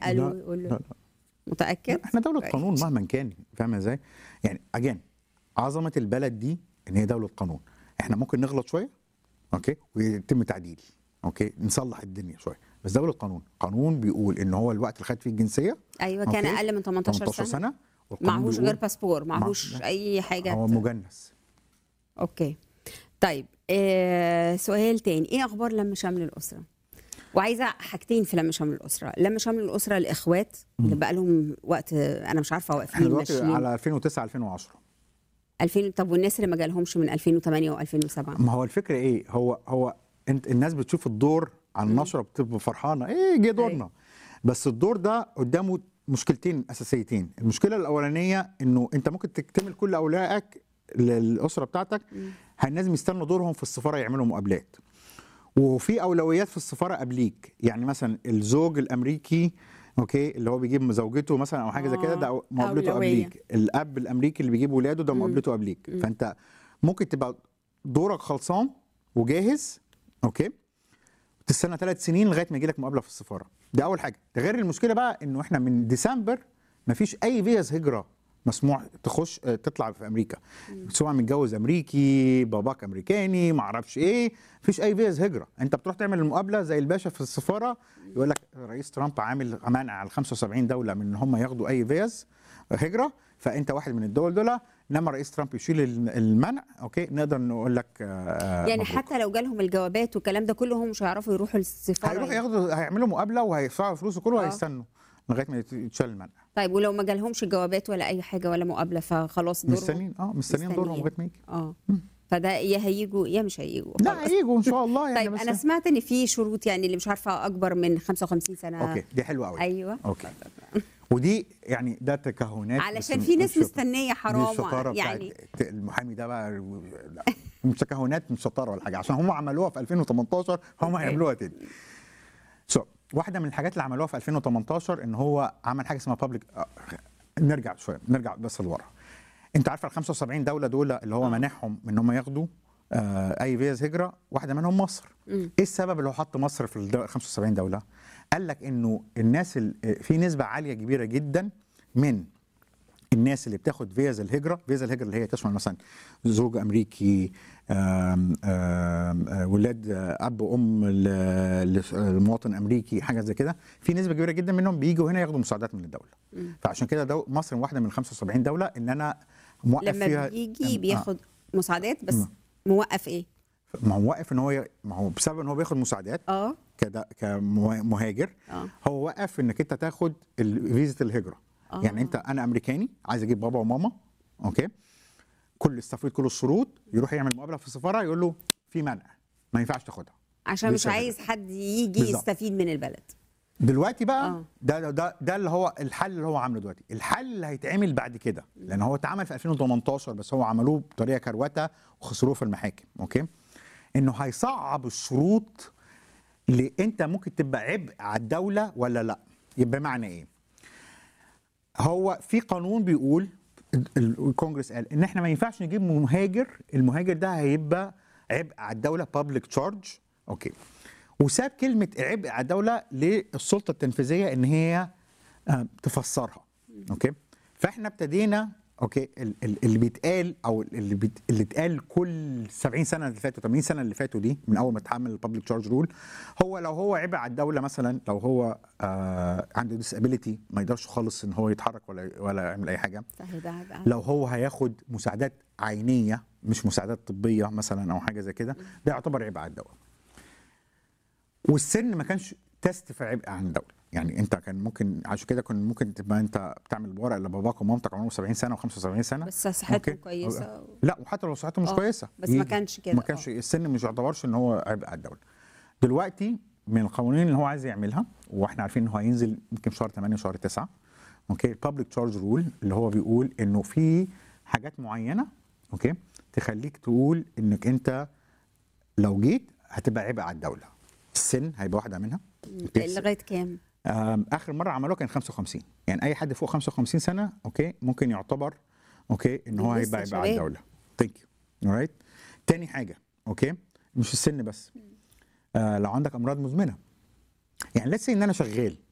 اساله لا يقول لا له لا متاكد؟ احنا دولة كويس. قانون مهما كان، فاهمة ازاي؟ يعني اجين عظمة البلد دي ان هي دولة قانون. احنا ممكن نغلط شوية اوكي ويتم تعديل، اوكي نصلح الدنيا شوية، بس دولة قانون. قانون بيقول ان هو الوقت اللي خد فيه الجنسية ايوه كان اوكي اقل من 18 18 سنه، سنة، والقانون معهوش غير بيقول باسبور، معهوش لا اي حاجه هو مجنس. اوكي. طيب سؤال تاني، ايه اخبار لم شمل الاسره؟ وعايزه حاجتين في لم شمل الاسره، لم شمل الاسره الاخوات اللي بقى لهم وقت انا مش عارفه احنا واقفين دلوقتي ماشيين على 2009 2010. 2000. طب والناس اللي ما جالهمش من 2008 و2007؟ ما هو الفكرة ايه، هو انت الناس بتشوف الدور على النشرة بتبقى فرحانة ايه جه دورنا، بس الدور ده قدامه مشكلتين اساسيتين. المشكلة الاولانية انه انت ممكن تكتمل كل اولوياتك للاسرة بتاعتك، الناس يستنوا دورهم في السفارة يعملوا مقابلات، وفي اولويات في السفاره قبليك. يعني مثلا الزوج الامريكي اوكي اللي هو بيجيب زوجته مثلا او حاجه زي كده، ده مقابلته اولويه. قبليك. الاب الامريكي اللي بيجيب ولاده ده مقابلته قبليك. فانت ممكن تبقى دورك خلصان وجاهز اوكي تستنى 3 سنين لغايه ما يجي لك مقابله في السفاره. ده اول حاجه. ده غير المشكله بقى انه احنا من ديسمبر مفيش اي فيز هجره مسموح تخش تطلع في امريكا، سواء متجوز امريكي باباك امريكاني ما اعرفش ايه، مفيش اي فيز هجره. انت بتروح تعمل المقابله زي الباشا في السفاره، يقول لك رئيس ترامب عامل منع على 75 دوله من ان هم ياخدوا اي فيز هجره، فانت واحد من الدول دول. لما رئيس ترامب يشيل المنع اوكي نقدر نقول لك يعني مبروك. حتى لو جالهم الجوابات والكلام ده كله هم مش هيعرفوا يروحوا السفاره هيروحوا ياخدوا هيعملوا مقابله وهيدفعوا فلوس كله اه وهيستنوا لغايه ما يتشال المنع. طيب ولو ما جالهمش الجوابات ولا اي حاجه ولا مقابله فخلاص دورهم مستنيين دورهم لغايه ما يجي. فده يا هيجوا يا مش هيجوا لا خلاص. هيجوا ان شاء الله يعني. طيب بس انا سمعت ان في شروط، يعني اللي مش عارفه اكبر من 55 سنه. اوكي دي حلوه قوي. ايوه اوكي ودي يعني ده تكهنات، علشان في ناس مستنيه دي حرام الشطاره يعني. بتاعت المحامي ده بقى. لا مش تكهنات، مش شطاره ولا حاجه، عشان هم عملوها في 2018 هم هيعملوها تاني. واحده من الحاجات اللي عملوها في 2018 ان هو عمل حاجه اسمها بابليك. نرجع شويه، نرجع بس لورا. انت عارفه ال 75 دوله دول اللي هو منحهم ان هم ياخدوا اي فيز هجره، واحده منهم مصر. ايه السبب اللي هو حط مصر في ال 75 دوله؟ قال لك انه الناس في نسبه عاليه كبيره جدا من الناس اللي بتاخد فيز الهجره، فيز الهجره اللي هي تشمل مثلا زوج امريكي، ولاد اب وام لمواطن امريكي، حاجه زي كده. في نسبه كبيره جدا منهم بييجوا هنا ياخدوا مساعدات من الدوله. فعشان كده مصر واحده من 75 دوله ان انا موقف لما فيها. بيجي بياخد مساعدات بس موقف ايه؟ ما هو واقف ان هو ما هو بسبب ان هو بياخد مساعدات كمهاجر. هو وقف انك انت تاخد فيزا الهجره. يعني انا امريكاني عايز اجيب بابا وماما اوكي، استفيد كل الشروط، يروح يعمل مقابله في السفاره يقول له في منع ما ينفعش تاخدها عشان مش عايز حد يجي بالزبط. يستفيد من البلد. دلوقتي بقى ده اللي هو الحل اللي هو عامله دلوقتي. الحل اللي هيتعمل بعد كده، لان هو اتعمل في 2018 بس هو عملوه بطريقه كروته وخسروه في المحاكم اوكي، انه هيصعب الشروط اللي انت ممكن تبقى عبء على الدوله ولا لا. يبقى معنى ايه؟ هو في قانون بيقول الكونجرس قال ان احنا ما ينفعش نجيب مهاجر، المهاجر ده هيبقى عبء على الدوله بابليك تشارج اوكي، وساب كلمه عبء على الدوله للسلطه التنفيذيه ان هي تفسرها اوكي. فاحنا ابتدينا اوكي اللي بيتقال او اللي اتقال كل 70 سنه اللي فاتوا 80 سنه اللي فاتوا دي من اول ما اتعمل البابليك تشارج رول، هو لو هو عبء على الدوله مثلا، لو هو عنده ديسابيليتي ما يقدرش خالص ان هو يتحرك ولا يعمل اي حاجه، لو هو هياخد مساعدات عينيه مش مساعدات طبيه مثلا او حاجه زي كده، ده يعتبر عبء على الدوله. والسن ما كانش تيست في عبء عن الدوله. يعني انت كان ممكن عشان كده كان ممكن تبقى انت بتعمل ورق لباباك ومامتك عمرهم 70 سنه و75 سنه بس صحتهم كويسه لا وحتى لو صحتهم مش كويسه بس ما كانش كده، ما كانش السن مش يعتبرش ان هو عبء على الدوله. دلوقتي من القوانين اللي هو عايز يعملها، واحنا عارفين ان هو هينزل يمكن شهر 8 وشهر 9 اوكي، البابليك تشارج رول اللي هو بيقول انه في حاجات معينه اوكي تخليك تقول انك انت لو جيت هتبقى عبء على الدوله. السن هيبقى واحده منها. لغايه كام؟ اخر مره عملوها كان 55، يعني اي حد فوق 55 سنه اوكي ممكن يعتبر اوكي ان هو هيبقى عبء على الدوله. ثانك يو اورايت. تاني حاجه اوكي مش السن بس، لو عندك امراض مزمنه، يعني لسه ان انا شغال